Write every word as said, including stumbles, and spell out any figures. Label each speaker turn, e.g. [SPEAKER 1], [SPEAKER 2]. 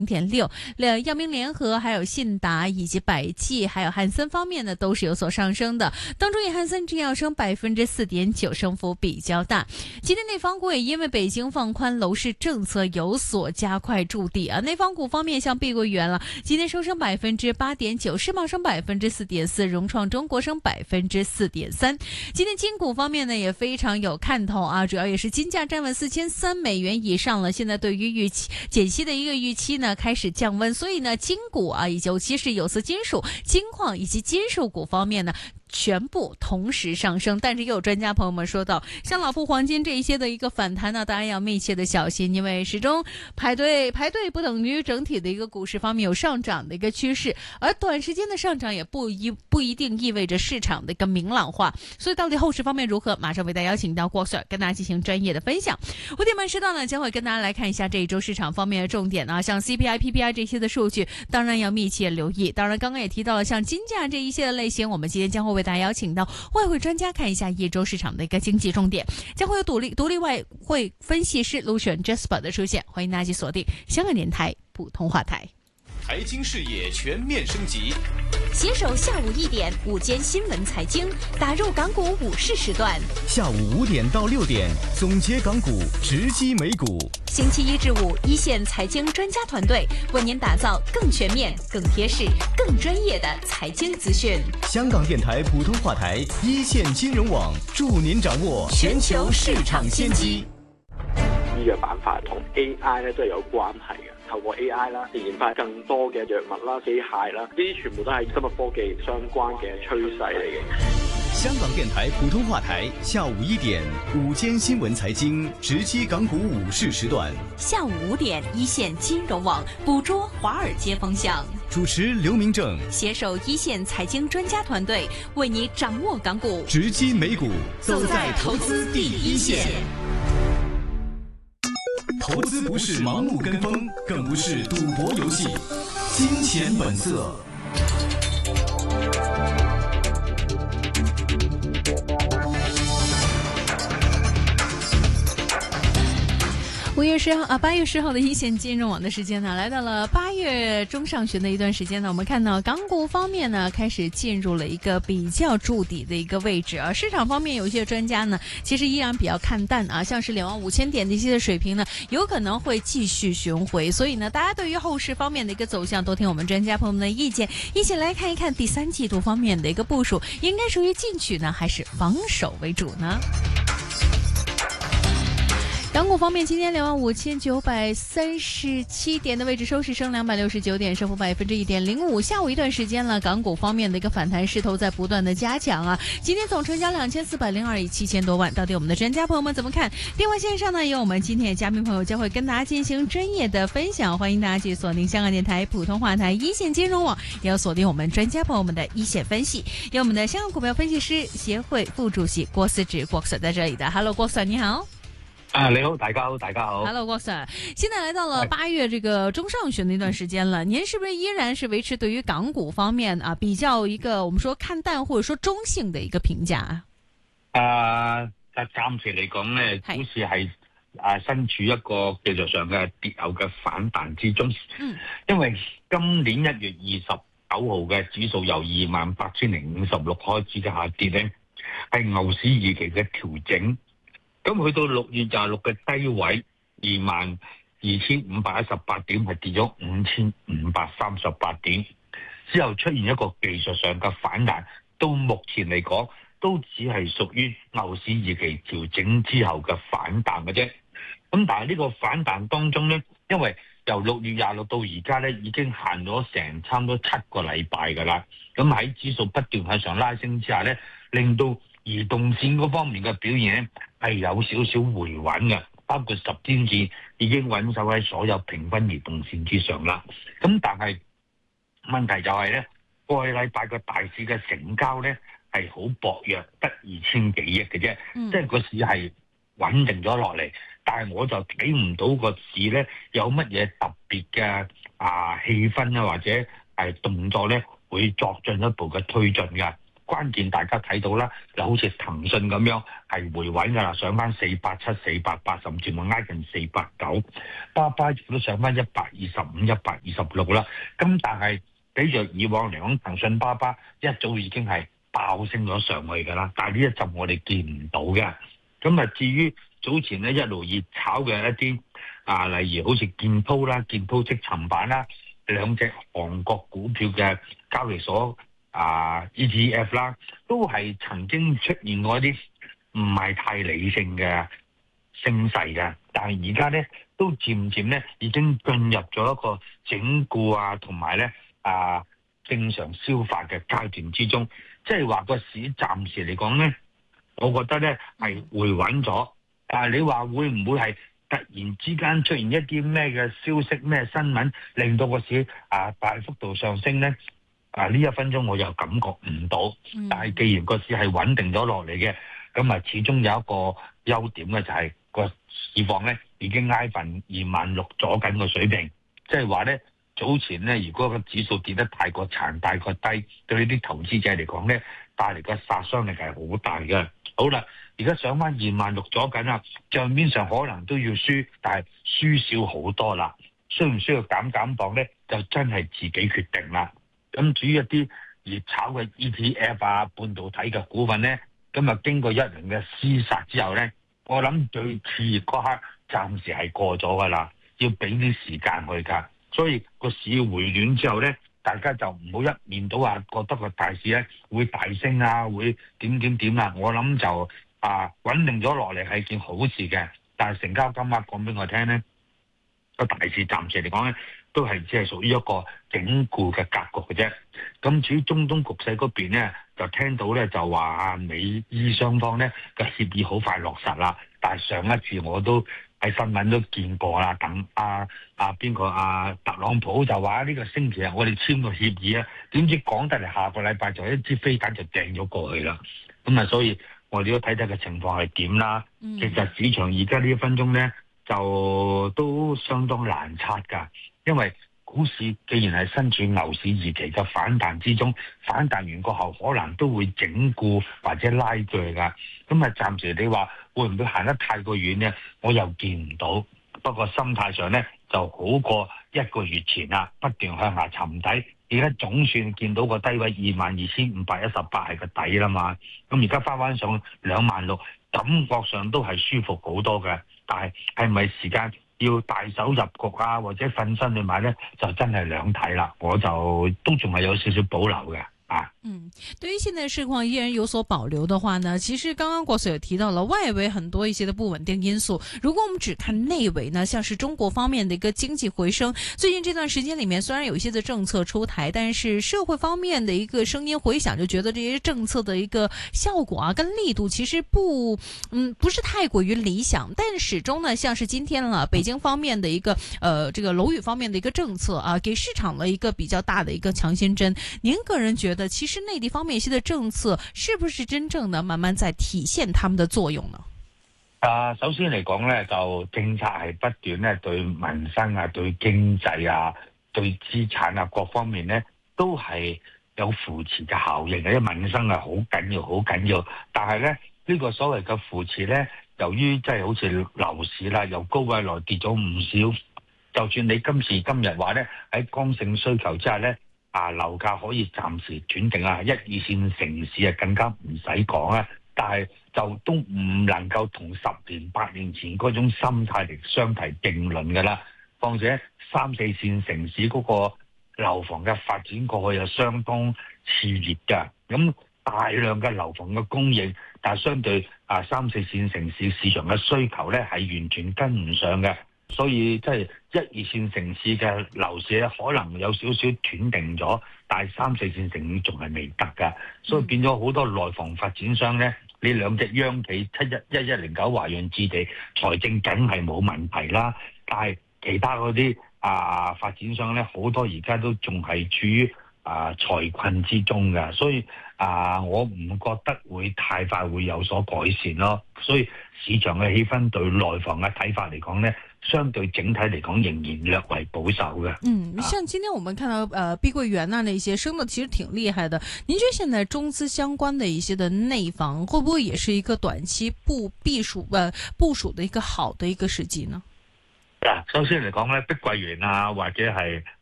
[SPEAKER 1] 零点六，呃，药明联合、还有信达以及百济，还有汉森方面呢，都是有所上升的。当中以汉森制药升百分之四点九，升幅比较大。今天内房股也因为北京放宽楼市政策有所加快筑底啊。内房股方面，像碧桂园了，今天收升百分之八点九，世茂升百分之四点四，融创中国升百分之四点三。今天金股方面呢，也非常有看头啊，主要也是金价站稳四千三美元以上了。现在对于预期减息的一个预期呢，开始降温，所以呢，金股啊，尤其是有色金属、金矿以及金属股方面呢，全部同时上升。但是也有专家朋友们说到，像老铺黄金这一些的一个反弹呢，大家要密切的小心，因为始终排队排队不等于整体的一个股市方面有上涨的一个趋势，而短时间的上涨也不一不一定意味着市场的一个明朗化。所以到底后市方面如何，马上为大家邀请到郭 Sir 跟大家进行专业的分享。五点半时段呢，将会跟大家来看一下这一周市场方面的重点啊，像 C P I、P P I 这些的数据，当然要密切留意。当然刚刚也提到了像金价这一些的类型，我们今天将会为大家邀请到外汇专家看一下一周市场的一个经济重点，将会有独立独立外汇分析师 Lucian Jasper 的出现，欢迎大家锁定香港电台普通话台。
[SPEAKER 2] 财经视野全面升级，
[SPEAKER 3] 携手下午一点午间新闻财经，打入港股午市时段。
[SPEAKER 4] 下午五点到六点，总结港股，直击美股。
[SPEAKER 3] 星期一至五，一线财经专家团队为您打造更全面、更贴市、更专业的财经资讯。
[SPEAKER 4] 香港电台普通话台，一线金融网，助您掌握全球市场先机。
[SPEAKER 5] 醫藥板塊同 A I 咧都係有關係嘅，透過 A I 啦，研發更多嘅藥物啦、機械啦，呢啲全部都係生物科技相關嘅趨勢嚟嘅。
[SPEAKER 4] 香港電台普通話台，下午一點，午間新聞財經，直擊港股午市時段。
[SPEAKER 3] 下午五點，一線金融網捕捉華爾街風向。
[SPEAKER 4] 主持劉明正，
[SPEAKER 3] 攜手一線財經專家團隊，為你掌握港股，
[SPEAKER 4] 直擊美股，走在投資第一線。投資不是盲目跟風，更不是賭博遊戲。金錢本色。
[SPEAKER 1] 五月十号啊，八月十号的一线金融网的时间呢，来到了八月中上旬的一段时间呢，我们看到港股方面呢开始进入了一个比较筑底的一个位置啊。市场方面有一些专家呢，其实依然比较看淡啊，像是两万五千点的一些水平呢，有可能会继续巡回。所以呢，大家对于后市方面的一个走向，多听我们专家朋友们的意见，一起来看一看第三季度方面的一个部署，应该属于进取呢，还是防守为主呢？港股方面，今天两万五千九百三十七点的位置收市，升两百六十九点，升幅百分之一点零五。下午一段时间了，港股方面的一个反弹势头在不断的加强啊。今天总成交两千四百零二亿七千多万，到底我们的专家朋友们怎么看？电话线上呢，有我们今天的嘉宾朋友将会跟大家进行专业的分享，欢迎大家去锁定香港电台普通话台一线金融网，也要锁定我们专家朋友们的一线分析。有我们的香港股票分析师协会副主席郭思治郭 Sir 在这里的 ，Hello 郭 Sir 你好。
[SPEAKER 6] 啊，你好，大家好，大家好。
[SPEAKER 1] Hello， 郭 Sir， 现在来到了八月这个中上旬的一段时间了，您是不是依然是维持对于港股方面啊比较一个我们说看淡或者说中性的一个评價啊？
[SPEAKER 6] 啊，暫時嚟講咧，股市係啊身處一個技術上嘅跌後嘅反彈之中。嗯，因為今年一月二十九號嘅指數由二萬八千零五十六開始嘅下跌咧，係牛市預期嘅調整。咁去到六月廿六嘅低位二萬二千五百一十八點，係跌咗五千五百三十八點，之後出現一個技術上嘅反彈，到目前嚟講都只係屬於牛市預期調整之後嘅反彈嘅啫。咁但係呢個反彈當中咧，因為由六月廿六到而家咧，已經行咗成差唔多七個禮拜㗎啦。咁喺指數不斷向上拉升之下咧，令到移動線嗰方面嘅表現咧係有少少回穩嘅，包括十天線已經穩守喺所有平均移動線之上啦。咁但係問題就係咧，過去禮拜個大市嘅成交咧係好薄弱，得二千幾億嘅啫，嗯、即係個市係穩定咗落嚟。但係我就睇唔到個市咧有乜嘢特別嘅啊氣氛啊，或者係動作咧會作進一步嘅推進㗎。 關鍵大家睇到啦，就好似騰訊咁樣係回穩㗎啦，上翻四百七、四百八，甚至乎挨近四百九。巴巴亦都上翻一百二十五、一百二十六啦。咁但係比著以往嚟講，騰訊、巴巴一早已經係爆升咗上去㗎啦。但係呢一陣我哋見唔到嘅。咁啊，至於早前咧一路熱炒嘅一啲啊，例如好似建滔啦、建滔積層板啦，兩隻韓國股票嘅交易所啊 E T F 啦，都係曾經出現過一啲唔係太理性嘅升勢嘅，但係而家咧都漸漸咧已經進入咗一個整固啊，同埋咧啊正常消化嘅階段之中，即係話個市暫時嚟講咧，我覺得咧係回穩咗。但係你話會唔會係突然之間出現一啲咩嘅消息、咩新聞，令到個市啊大幅度上升咧？啊呢一分鐘我又感覺唔到。但係既然個市係穩定咗落嚟嘅，咁啊始終有一個優點嘅就係個市況咧已經挨近二萬六左緊個水平，即係話咧早前咧如果個指數跌得太過殘、太過低，對呢啲投資者嚟講咧帶嚟嘅殺傷力係好大嘅。好啦。而家上翻二萬六咗緊啦，帳面上可能都要輸，但係輸少好多啦。需唔需要減減磅咧？就真係自己決定啦。咁至於一啲熱炒嘅 E T F 啊、半導體嘅股份咧，咁啊經過一輪嘅廝殺之後咧，我諗最熾熱嗰刻暫時係過咗噶啦，要俾啲時間去㗎。所以個市回暖之後咧，大家就唔好一面倒話覺得個大市咧會大升啊，會點點點啊。我諗就啊，穩定咗落嚟係件好事嘅，但係成交金額講俾我聽咧，個大市暫時嚟講咧，都係只係屬於一個整固嘅格局嘅啫。咁至於中東局勢嗰邊咧，就聽到咧就話美伊雙方咧嘅協議好快落實啦。但係上一次我都喺新聞都見過啦，等阿阿邊個阿特朗普就話呢個星期日我哋簽個協議啊，點知講得嚟下個禮拜就一支飛彈就掟咗過去啦。咁啊，所以我哋都睇睇個情況係點啦。其實市場而家呢一分鐘咧，就都相當難測㗎，因為股市既然係身處牛市二期嘅反彈之中，反彈完過後可能都會整固或者拉鋸㗎。咁啊，暫時你話會唔會行得太過遠咧？我又見唔到。不過心態上咧就好過一個月前啦，不斷向下沉底。而家總算見到個低位二萬二千五百一十八係個底啦嘛，咁而家翻翻上兩萬六，感覺上都係舒服好多嘅。但係係咪時間要大手入局啊，或者瞓身去買咧，就真係兩睇啦。我就都仲係有少少保留嘅。
[SPEAKER 1] 嗯，對於現在市況依然有所保留的話呢，其實剛剛郭 Sir 也提到了外圍很多一些的不穩定因素。如果我們只看內圍呢，像是中國方面的一個經濟回升，最近這段時間裏面雖然有一些的政策出台，但是社會方面的一個聲音回響，就覺得這些政策的一個效果啊跟力度其實不，嗯，不是太過於理想。但始終呢，像是今天了北京方面的一個，呃，這個樓宇方面的一個政策啊，給市場了一個比較大的一個強心針。您個人覺得？其實內地方面一些的政策，是不是真正的慢慢在體現他們的作用呢？
[SPEAKER 6] 啊，首先嚟講咧，就政策係不斷咧對民生啊、對經濟啊、對資產啊各方面咧，都係有扶持嘅效應嘅。因為民生係好緊要、好緊要。但係咧，呢、這個所謂嘅扶持咧，由於即係好似樓市啦，由高位來跌咗唔少。就算你今時今日話咧，喺剛性需求之下咧。啊，樓價可以暫時斷定啊，一二線城市啊更加唔使講啊，但係就都唔能夠同十年八年前嗰種心態嚟相提並論㗎啦。況且三四線城市嗰個樓房嘅發展過去又相當熾烈㗎，咁大量嘅樓房嘅供應，但係相對啊三四線城市市場嘅需求咧係完全跟唔上嘅。所以即係一二線城市嘅樓市咧，可能有少少斷定咗，但係三四線城市仲係未得㗎，所以變咗好多內房發展商咧，呢兩隻央企七一一一零九華潤置地財政梗係冇問題啦，但係其他嗰啲啊發展商咧，好多而家都仲係處於啊財困之中㗎，所以啊我唔覺得會太快會有所改善咯，所以市場嘅氣氛對內房嘅睇法嚟講咧， 相對整體嚟講仍然略為保守嘅。
[SPEAKER 1] 嗯，像今天我們看到，呃，碧桂園啊那些升得其實挺厲害的。您覺得現在中資相關的一些的內房，會不會也是一個短期部避暑呃部署的一個好的一個時機呢？
[SPEAKER 6] 嗱，首先嚟講咧，碧桂園啊，或者係